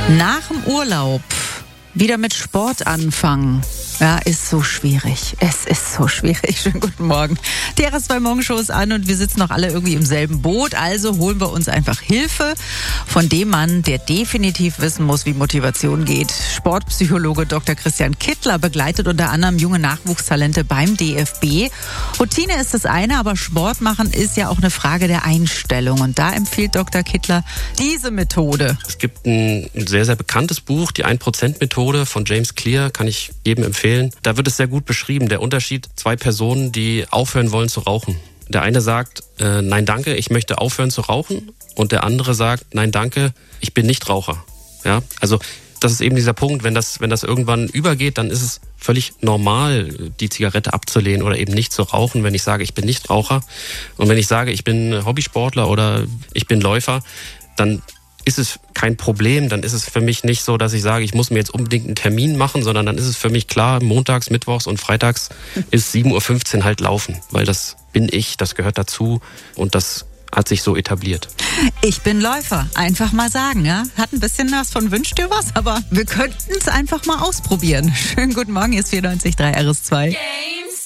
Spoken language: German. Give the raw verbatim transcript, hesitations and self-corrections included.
Nach dem Urlaub wieder mit Sport anfangen. Ja, ist so schwierig. Es ist so schwierig. Schönen guten Morgen. Die R S zwei Morgenshow ist an und wir sitzen noch alle irgendwie im selben Boot. Also holen wir uns einfach Hilfe von dem Mann, der definitiv wissen muss, wie Motivation geht. Sportpsychologe Doktor Christian Kittler begleitet unter anderem junge Nachwuchstalente beim D F B. Routine ist das eine, aber Sport machen ist ja auch eine Frage der Einstellung. Und da empfiehlt Doktor Kittler diese Methode. Es gibt ein sehr, sehr bekanntes Buch, die ein Prozent Methode von James Clear, kann ich jedem empfehlen. Da wird es sehr gut beschrieben, der Unterschied, zwei Personen, die aufhören wollen zu rauchen. Der eine sagt, äh, nein danke, ich möchte aufhören zu rauchen. Und der andere sagt, nein danke, ich bin nicht Raucher. Ja, also das ist eben dieser Punkt, wenn das, wenn das irgendwann übergeht, dann ist es völlig normal, die Zigarette abzulehnen oder eben nicht zu rauchen, wenn ich sage, ich bin nicht Raucher. Und wenn ich sage, ich bin Hobbysportler oder ich bin Läufer, dann ist es kein Problem, dann ist es für mich nicht so, dass ich sage, ich muss mir jetzt unbedingt einen Termin machen, sondern dann ist es für mich klar, montags, mittwochs und freitags ist sieben Uhr fünfzehn halt laufen, weil das bin ich, das gehört dazu und das hat sich so etabliert. Ich bin Läufer, einfach mal sagen, ja. Hat ein bisschen was von Wünsch dir was, aber wir könnten es einfach mal ausprobieren. Schönen guten Morgen, hier ist vierundneunzig Komma drei R S zwei.